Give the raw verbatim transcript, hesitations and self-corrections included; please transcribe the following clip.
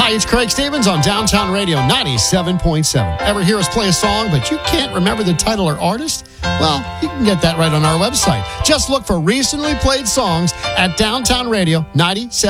Hi, it's Craig Stevens on Downtown Radio ninety-seven point seven. Ever hear us play a song, but you can't remember the title or artist? Well, you can get that right on our website. Just look for recently played songs at Downtown Radio ninety-seven.